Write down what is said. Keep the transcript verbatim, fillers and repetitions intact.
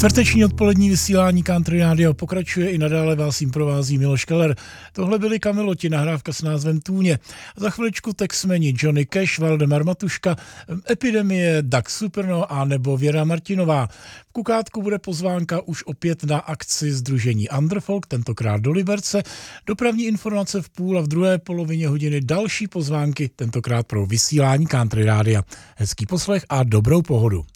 Čtvrteční odpolední vysílání Country Radio pokračuje, i nadále vás jim provází Miloš Keller. Tohle byli Kamiloti, nahrávka s názvem Tůně. Za chviličku Texmeni, Johnny Cash, Valdemar Matuška, Epidemie, Doug Superno a nebo Věra Martinová. V Kukátku bude pozvánka už opět na akci sdružení Underfolk, tentokrát do Liberce. Dopravní informace v půl a v druhé polovině hodiny další pozvánky, tentokrát pro vysílání Country Rádia. Hezký poslech a dobrou pohodu.